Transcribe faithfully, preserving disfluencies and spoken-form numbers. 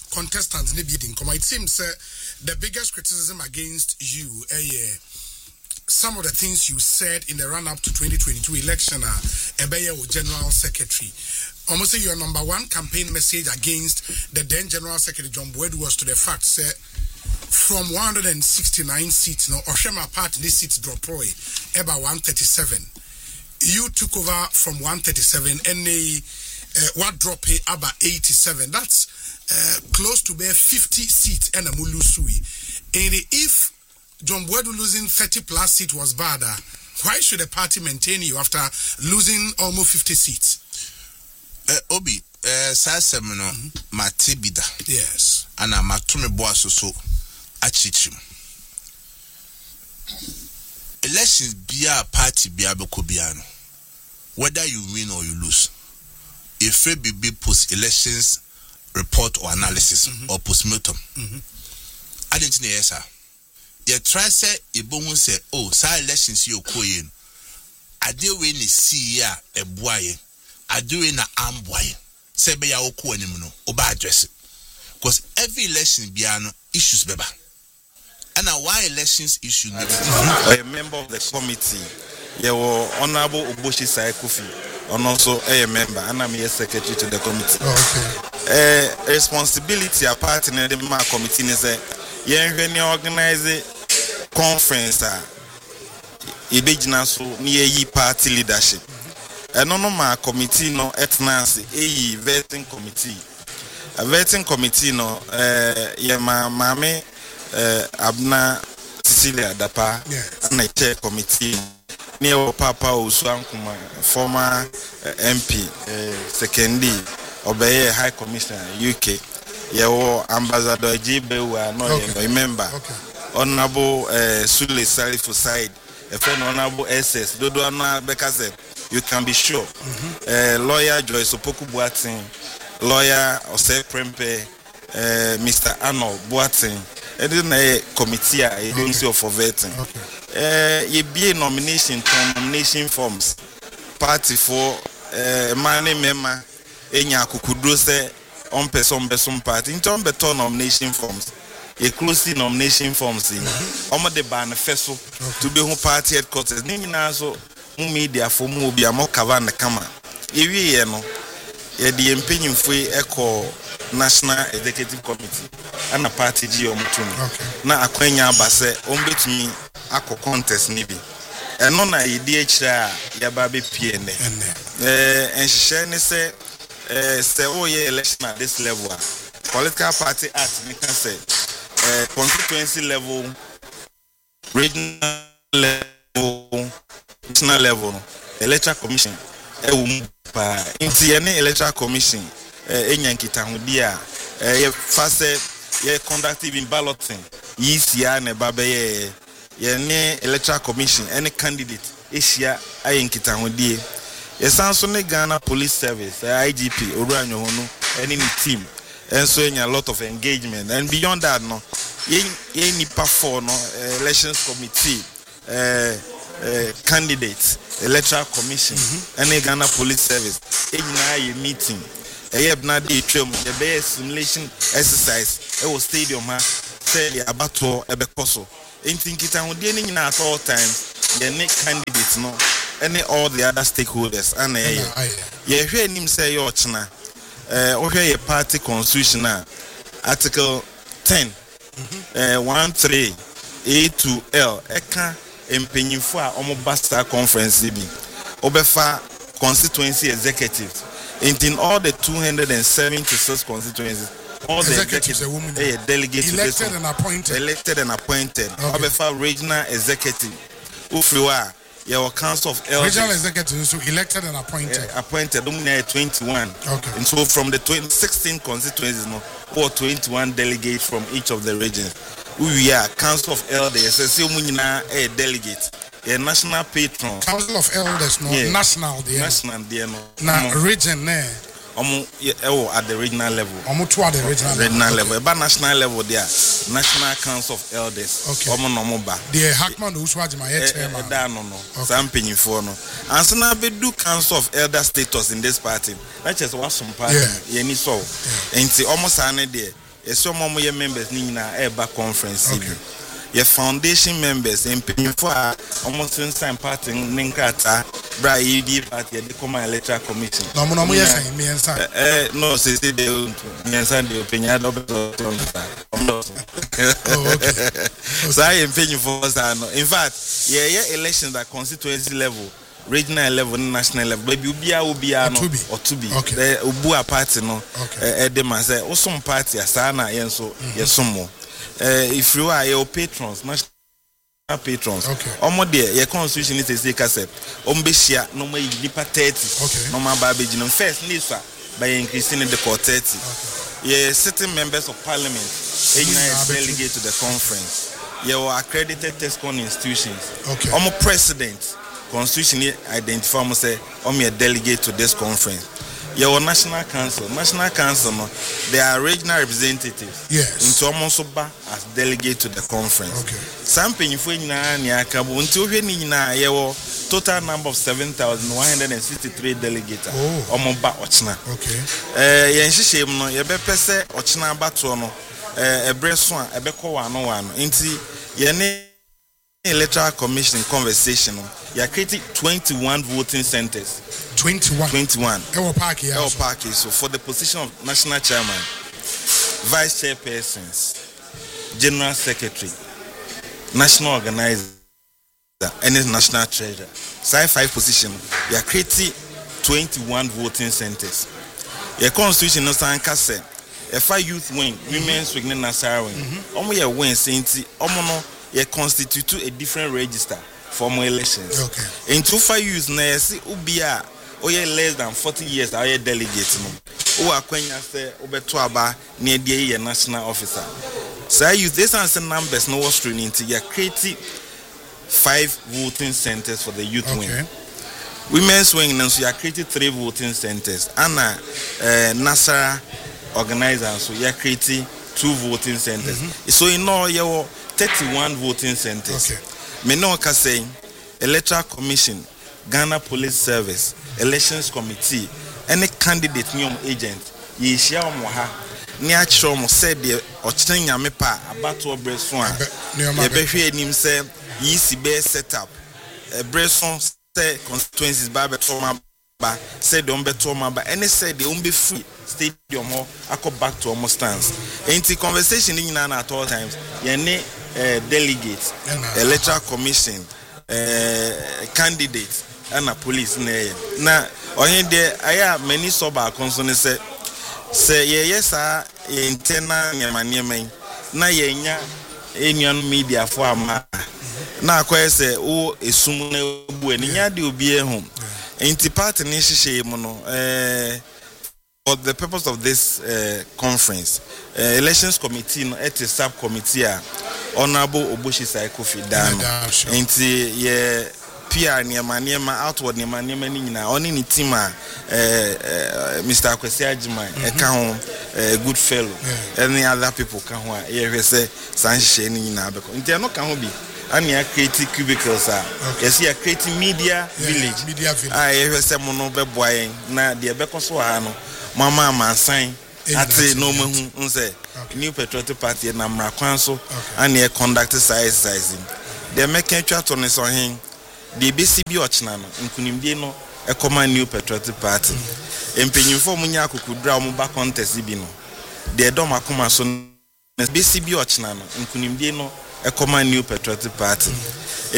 contestants ne bidding come it seems uh, the biggest criticism against you uh, yeah, some of the things you said in the run up to twenty twenty-two election uh, Ebeye General Secretary. Almost say your number one campaign message against the then General Secretary John Boadu was to the fact say from one hundred sixty-nine seats, no Oshema part this seats drop away about one thirty-seven. You took over from one thirty-seven and they uh, what drop it about eighty-seven. That's uh, close to be fifty seats and a mulusui. And if John Boadu losing thirty plus seats was bad, uh, why should the party maintain you after losing almost fifty seats? Uh, Obi, uh, Sasemino, Matibida. Yes. And I'm a Tumi Boaso so achichim. Elections be a party be a bokobiano. Whether you win or you lose. If it be be post elections report or analysis mm-hmm. or postmortem. Mm-hmm. I didn't know yes, sir. You try say Ibongu say, oh, sa elections you koyin. I do win the see ya a boy. I do in a amboy. Say be ya oku animno, oba address it. Because every election biano issues beba. And now why elections issue a member of the committee. You were Honorable Oboshi Sai Kofi, and also a member, and I'm a secretary to the committee. Oh, okay. Uh, responsibility a part in the committee is a when you organize a conference, a near party leadership. And no my committee no etnance a vetting committee. A vetting committee no uh yeah my mame uh Abna Cecilia Dapa and a chair committee near Papa Uswankuma former uh, M P uh, secondly obey High Commissioner U K. Yeah, Ambassador J B no remember. Honorable uh, Sule Salifu Side, a friend Honorable S S Dodo Anna Bekase. You can be sure. Mm-hmm. Uh, lawyer Joyce Opoku Boateng, lawyer Ose Prempe, uh, Mister Arnold Boateng, and then a committee I don't see for vetting. Uh, you be a nomination to nomination forms. Party for uh, money member, Enya Kukudose, on person person party. In terms of nomination forms, a closely nomination forms in. Omo de manifesto to be home party headquarters. Nina so. Media for Mubi a Mokava na Kama. Ewie ye no, ye di empenyimfo eko National Executive Committee and a party G omutumi. Na akwanya abase ombetumi akọ contest ni bi. Eno na ye di ekira ya ba be pie ne. Eh enhihye ne se eh se oye election at this level. Political party act me can say eh constituency level, regional level, national level, electoral commission, e wum pa inti any electoral commission e nyankita hodi a e fase ye conductive in balloting yisia ne ba be ye ye ne electoral commission any candidate esia ayenkita hodi ye sanso ne Ghana Police Service I G P Oruanyo Honu any team and so a lot of engagement and beyond that no ye nipa for no elections committee uh, Uh, candidates, electoral commission, mm-hmm. and a Ghana Police Service. In a meeting, a yebna day trim, the best simulation exercise, a stadium, say about to a becoso. In thinking it at all times, the next candidates, no, any all the other stakeholders, and a ye hear him say your china, uh, okay, a party constitution, article ten, mm-hmm. uh, one, three, A to L, Eka. Empenyifo a omo basta conference bi obefa constituency executives in all the two hundred seventy-six constituencies all the executives a delegate elected and appointed elected and appointed obefa regional executive ufriwa your council of elders regional executives so elected and appointed uh, appointed umne twenty-one okay and so from the sixteen constituencies no or twenty-one delegates from each of the regions. We are Council of Elders, a delegate, a national patron. Council of Elders, no yeah. national, dear. National, dear, no. Now, region, ne. Um, oh, at the regional level. Um, to at the regional level. Regional level, about national level, there. National Council of Elders. Okay. Um, no more. The Hackman, who's watching my head, no, no, no. Some penny for no. And so now we do Council of Elder status in this party. That's just what some party. Yeah, so. And see, almost an idea. yes some of your members ni na eba conference okay. Your foundation members and for almost inside party Ninkata, Bra E D party, the Common Electoral Commission. No, no, no, yes, me and son. No, say they me and son, the opinion of the so I am paying for us. In fact, yeah, yeah, elections at constituency level, regional level, national level, baby, Ubia, Ubia, or to be. Okay. The Ubua party, no, okay. Uh, them say, or some party, Asana, and so, yes, some more. Uh, if you are your patrons, national patrons, okay. Omo there, your constitution is a say cassette. Ombeshia, no more lipa thirty. Okay. No more babbage. No first, Lisa, by increasing the court thirty. Okay. Yeah, sitting members of parliament, mm-hmm. delegate to the conference. Your accredited TESCON institutions. Okay. Omo president, constitution identify me say, omo a delegate to this conference. Your national council, national council, no, they are regional representatives. Yes. Into almost as delegate to the conference. Okay. Some people na niakabu until we ni na your total number of seven thousand one hundred and sixty-three delegates. Oh. Omo ba ochna. Okay. Eh, yenshi shame no, yebe pese ochna ba to no. Eh, ebre so a ebe ko wano wano. Inti yene electoral commission conversation no, you are creating twenty-one voting centers. twenty-one. twenty-one. Ewo Park, yeah. Ewo Park. So for the position of national chairman, vice chairpersons, general secretary, national organizer, and national treasurer. So five position. We are creating twenty-one voting centers. Your constitution no san kase. If I youth wing, women's wing, and Nasara wing. Omo ye wing sainti. Omo no ye constitute a different register for more elections. Okay. In two five years na yesi ubia. Oh, yeah, less than forty years, I delegate. Oh, I can say, Obetuaba near the national officer. So I use this answer numbers, no stream into your creative five voting centers for the youth okay. wing. Women's wing, and so you are creating three voting centers. Anna uh, Nasara organizers, so you are creating two voting centers. Mm-hmm. So in all, you have thirty-one voting centers. Okay. Me no can say Electoral Commission, Ghana Police Service, Elections Committee, any candidate new agent, ye share moha, near Chom said the Ochenya Mepa, about to a breastfon. The Behe nim say, ye see bear set up. A breastfon say constituencies by Betoma, said the Umbetoma, but any said the Umbe free stadium or I go back to almost stands. Ain't the conversation in Nana at all times, ye ne delegates, Electoral Commission, candidates. And a police near now, or in there, I have many sober concern say, say, yes, sir, intena Yamaniame, na yenya, Indian media for a ma. Now, quite say, oh, a sumune when you be a home. Ain't the part in mono, eh, for the purpose of this uh, conference, uh, Elections Committee, at a subcommittee, Honorable Obushi Saikofi Dano, ain't the, yeah. P R niema niema outward niema niema ni nyina oni ni team a eh Mister Akwesi Ajima e ka ho good fellow any other people ka ho a ye hwe se sanhye ni nyina abeko nti no ka ho bi ani a create cubicles a yes ya create media village media village ah ye hwe se mo no be boyen na de beko so ha no mama amansan ati no mahu nse New Patriotic Party na mra kwan so ani e conduct exercise de make twa to ne so hin the B C B ochna no nkunimdie no e command New Patriotic Party empenyimfo munya akukudra omo ba contest bi no de dom akoma so B C B ochna no nkunimdie no e command New Patriotic Party